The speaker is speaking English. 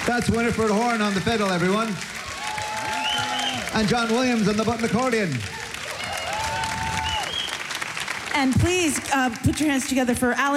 That's Winifred Horn on the fiddle, everyone. And John Williams on the button accordion. And please put your hands together for Alan